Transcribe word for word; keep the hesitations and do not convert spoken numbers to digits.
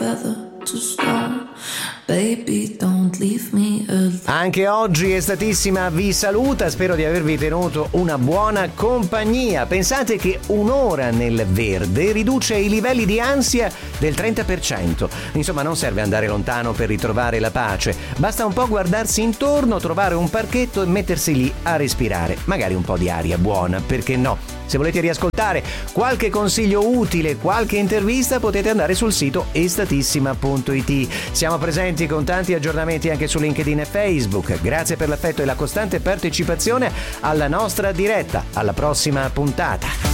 feather to stone. Baby, don't leave me alone. Anche oggi Estatissima vi saluta, spero di avervi tenuto una buona compagnia. Pensate che un'ora nel verde riduce i livelli di ansia del trenta per cento. Insomma, non serve andare lontano per ritrovare la pace, basta un po' guardarsi intorno, trovare un parchetto e mettersi lì a respirare, magari un po' di aria buona, perché no? Se volete riascoltare qualche consiglio utile, qualche intervista, potete andare sul sito estatissima punto it. Siamo presenti con tanti aggiornamenti anche su LinkedIn e Facebook. Grazie per l'affetto e la costante partecipazione alla nostra diretta. Alla prossima puntata.